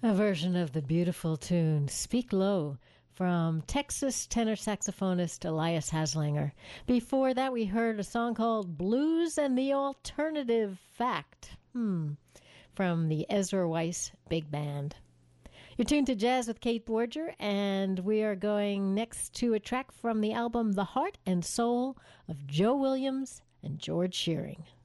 A version of the beautiful tune Speak Low from Texas tenor saxophonist Elias Haslinger. Before that, we heard a song called Blues and the Alternative Fact from the Ezra Weiss Big Band. You're tuned to Jazz with Kate Borger, and we are going next to a track from the album The Heart and Soul of Joe Williams and George Shearing.